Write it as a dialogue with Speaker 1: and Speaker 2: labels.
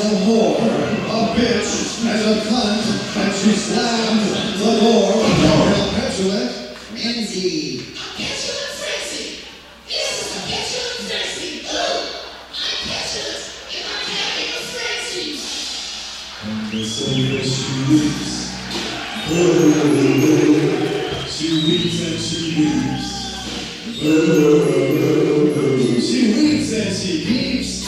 Speaker 1: a whore, a bitch, and a cunt, and she slammed the door. Real petulant.
Speaker 2: Lindsay.
Speaker 3: I'm petulant Francie. This is a petulant Francie. Ooh, I'm petulant and I'm having a frenzy.
Speaker 1: And the silver she weeps. Oh, she weeps and she weeps. Oh, she weeps and she weeps.